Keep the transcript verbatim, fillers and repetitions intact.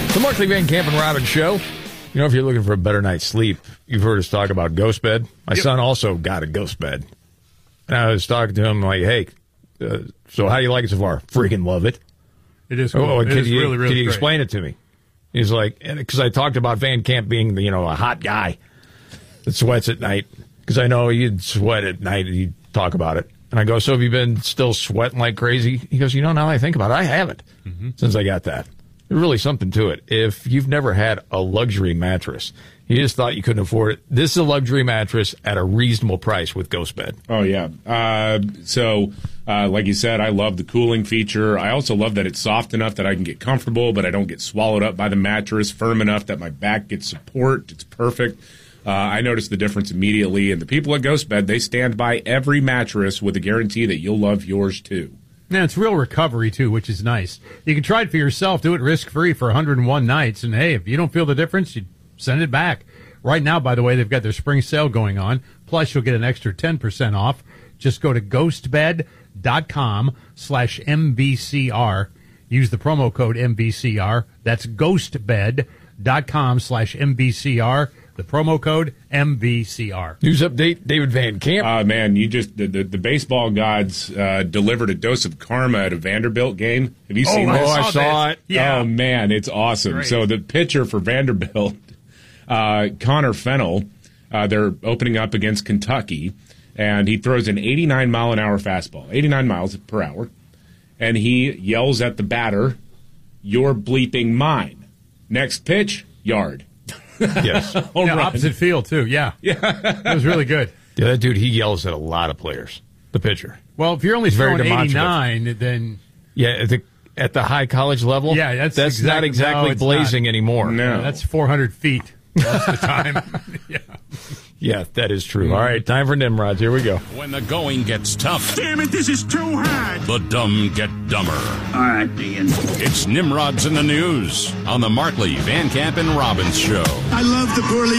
The Markley, Van Camp, and Robbins Show. You know, if you're looking for a better night's sleep, you've heard us talk about ghost bed. My yep. son also got a ghost bed. And I was talking to him like, hey, uh, so how do you like it so far? Freaking love it. It is cool. Oh, it can is you, really, really Can you great. explain it to me? He's like, because I talked about Van Camp being, the, you know, a hot guy that sweats at night. Because I know you'd sweat at night and you'd talk about it. And I go, so have you been still sweating like crazy? He goes, you know, now that I think about it, I haven't mm-hmm. since I got that. There's really something to it. If you've never had a luxury mattress, you just thought you couldn't afford it, this is a luxury mattress at a reasonable price with Ghost Bed. Oh, yeah. Uh, so, uh, like you said, I love the cooling feature. I also love that it's soft enough that I can get comfortable, but I don't get swallowed up by the mattress, firm enough that my back gets support. It's perfect. Uh, I noticed the difference immediately. And the people at Ghost Bed, they stand by every mattress with a guarantee that you'll love yours, too. Yeah, it's real recovery, too, which is nice. You can try it for yourself. Do it risk-free for one hundred one nights. And, hey, if you don't feel the difference, you send it back. Right now, by the way, they've got their spring sale going on. Plus, you'll get an extra ten percent off. Just go to ghostbed.com slash MVCR. Use the promo code M V C R. That's ghostbed.com slash MVCR. The promo code M V C R. News update, David Van Camp. Uh, man, you just the, the, the baseball gods uh, delivered a dose of karma at a Vanderbilt game. Have you seen oh, this? Oh, I saw this. it. Yeah. Oh, man, it's awesome. Great. So the pitcher for Vanderbilt, uh, Connor Fennell, uh, they're opening up against Kentucky, and he throws an eighty-nine mile an hour fastball, eighty-nine miles per hour, and he yells at the batter, "You're bleeping mine." Next pitch, yard. Yes. Home yeah, run. Opposite field, too. Yeah. Yeah. It was really good. Yeah, that dude, he yells at a lot of players, the pitcher. Well, if you're only throwing eighty-nine, then... Yeah, at the, at the high college level, yeah, that's, that's exactly, not exactly no, blazing not. anymore. No. Yeah, that's four hundred feet most of the time. Yeah. Yeah, that is true. All right, time for Nimrods. Here we go. When the going gets tough. Damn it, this is too hard. The dumb get dumber. All right, Ian. It's Nimrods in the News on the Markley, Van Camp, and Robbins Show. I love the poorly